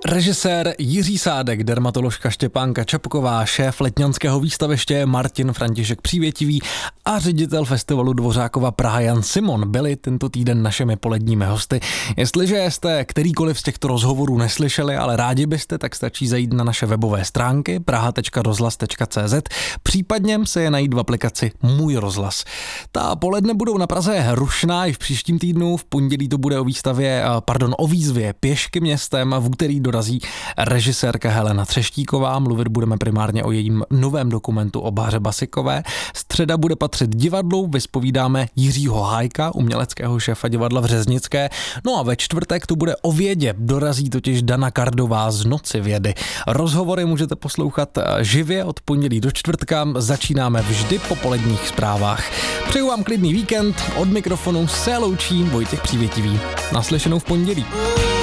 Režisér Jiří Sádek, dermatoložka Štěpánka Čapková, šéf letňanského výstaviště Martin František Přívětivý a ředitel festivalu Dvořákova Praha Jan Simon byli tento týden našimi poledními hosty. Jestliže jste kterýkoliv z těchto rozhovorů neslyšeli, ale rádi byste, tak stačí zajít na naše webové stránky praha.rozhlas.cz, případně se je najít v aplikaci Můj rozhlas. Ta poledne budou na Praze rušná i v příštím týdnu, v pondělí to bude o výzvě Pěšky městem, v úterý dorazí režisérka Helena Třeštíková, mluvit budeme primárně o jejím novém dokumentu o Báře Basikové. Středa bude patřit divadlu, vyspovídáme Jiřího Hájka, uměleckého šéfa divadla v Řeznické. No a ve čtvrtek to bude o vědě, dorazí totiž Dana Kardová z Noci vědy. Rozhovory můžete poslouchat živě od pondělí do čtvrtka, začínáme vždy po poledních zprávách. Přeju vám klidný víkend, od mikrofonu se loučí Vojtěch Přívětivý. Naslyšenou v pondělí.